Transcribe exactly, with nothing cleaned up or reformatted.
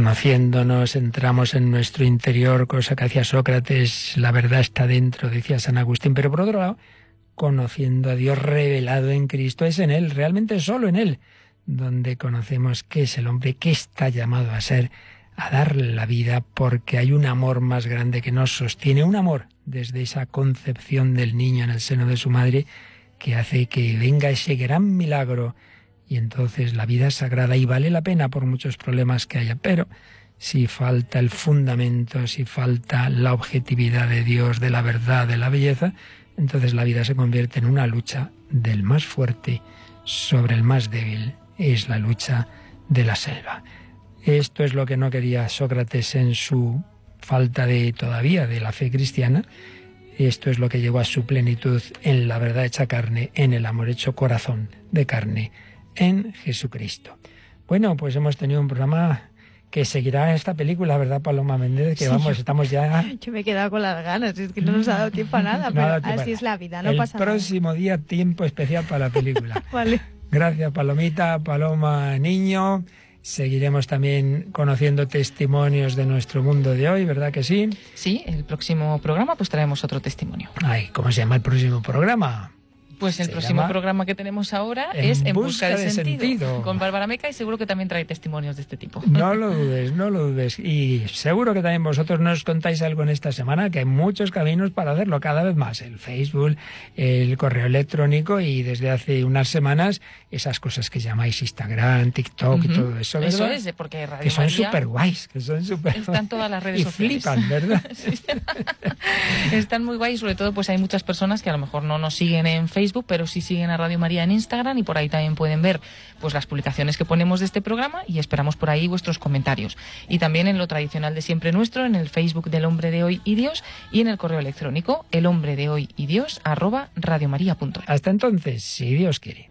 conociéndonos, entramos en nuestro interior, cosa que hacía Sócrates, la verdad está dentro, decía San Agustín, pero por otro lado, conociendo a Dios revelado en Cristo, es en Él, realmente solo en Él, donde conocemos qué es el hombre, qué está llamado a ser, a dar la vida, porque hay un amor más grande que nos sostiene, un amor desde esa concepción del niño en el seno de su madre, que hace que venga ese gran milagro. Y entonces la vida es sagrada y vale la pena por muchos problemas que haya. Pero si falta el fundamento, si falta la objetividad de Dios, de la verdad, de la belleza, entonces la vida se convierte en una lucha del más fuerte sobre el más débil. Es la lucha de la selva. Esto es lo que no quería Sócrates en su falta de todavía de la fe cristiana. Esto es lo que llegó a su plenitud en la verdad hecha carne, en el amor hecho corazón de carne, en Jesucristo. Bueno, pues hemos tenido un programa que seguirá esta película, ¿verdad, Paloma Méndez? Que sí, vamos, yo, estamos ya... Yo me he quedado con las ganas, es que no nos ha dado tiempo a nada, pero no así es la vida, no el pasa nada. El próximo día, tiempo especial para la película. Vale. Gracias, Palomita, Paloma Niño. Seguiremos también conociendo testimonios de nuestro mundo de hoy, ¿verdad que sí? Sí, el próximo programa pues traemos otro testimonio. Ay, ¿cómo se llama el próximo programa? Pues el Se próximo llama programa que tenemos ahora En es En busca busca de, de sentido, sentido, con Bárbara Meca, y seguro que también trae testimonios de este tipo. No lo dudes, no lo dudes. Y seguro que también vosotros nos contáis algo en esta semana, que hay muchos caminos para hacerlo cada vez más. El Facebook, el correo electrónico y desde hace unas semanas esas cosas que llamáis Instagram, TikTok uh-huh. y todo eso, ¿verdad? Eso es, porque Radio que son María súper guays, que son súper... Están todas las redes y sociales. Y flipan, ¿verdad? Sí. Están muy guays, sobre todo pues hay muchas personas que a lo mejor no nos siguen en Facebook, pero sí siguen a Radio María en Instagram, y por ahí también pueden ver pues las publicaciones que ponemos de este programa, y esperamos por ahí vuestros comentarios. Y también en lo tradicional de siempre nuestro, en el Facebook del Hombre de Hoy y Dios, y en el correo electrónico el hombre de hoy y Dios arroba radiomaria punto es. Hasta entonces, si Dios quiere.